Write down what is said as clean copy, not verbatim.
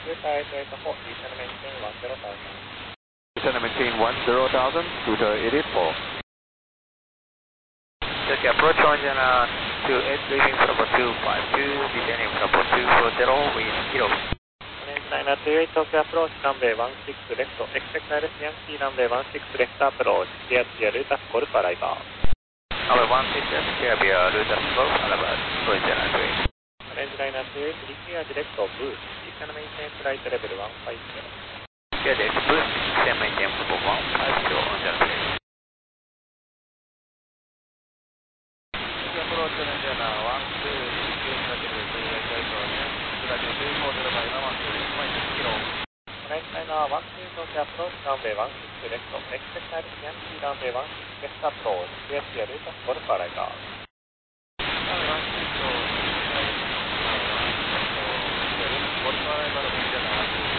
Scooter 884, descend maintain 10,000. Descend maintain 10,000, Scooter 884. Tokyo approach engine 28, leaving Bravo 252, descending Bravo 240 with kilo. Liner 28, Tokyo approach, runway 16 left, expect ILS Yankee, runway 16 left approach, clear via Lutas Golf arrival. Runway 16 clear via Lutas Golf arrival, Voyager 98. Liner 28, clear direct of boost, descend maintain flight level 150. Clear direct boost, descend maintain level 150 on the runway. Approach engine 12, Liner 12, Tokyo approach, runway 16 left, expect ILS Yankee, runway 16 left approach, clear via Lutas Golf arrival. Runway 16